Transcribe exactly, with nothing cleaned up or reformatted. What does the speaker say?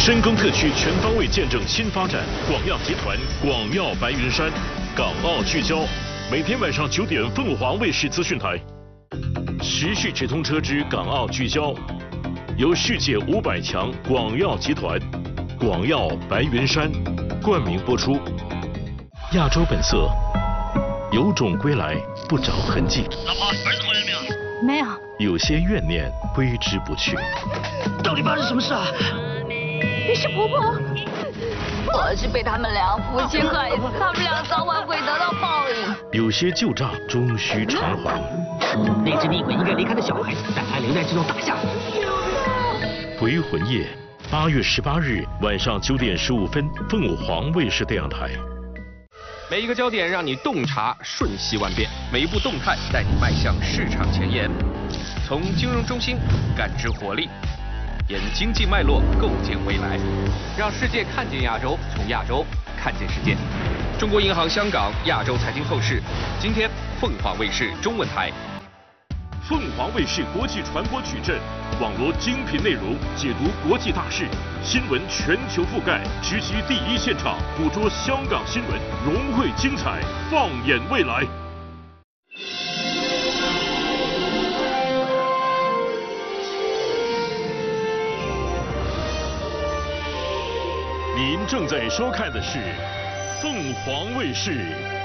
深耕特区全方位见证新发展，广药集团广药白云山，港澳聚焦，每天晚上九点凤凰卫视资讯台。时序直通车之港澳聚焦，由世界五百强广药集团、广药白云山冠名播出。亚洲本色，有种归来不着痕迹。 老婆，儿子回来没有？ 没有。 有些怨念挥之不去。 到底发生什么事啊？ 你是婆婆。 我是被他们俩夫妻害死，他们俩早晚会得到报应。 有些旧账终须偿还。 那只厉鬼应该离开的小孩子，但他留在这栋大厦。 回魂夜，八月十八日晚上九点十五分，凤凰卫视电视台。 每一个焦点让你洞察瞬息万变，每一步动态带你迈向市场前沿。从金融中心感知活力，沿经济脉络构建未来，让世界看见亚洲，从亚洲看见世界。中国银行香港亚洲财经透视，今天凤凰卫视中文台。 凤凰卫视国际传播矩阵，网罗精品内容，解读国际大事，新闻全球覆盖，直击第一现场，捕捉香港新闻，融汇精彩，放眼未来。您正在收看的是凤凰卫视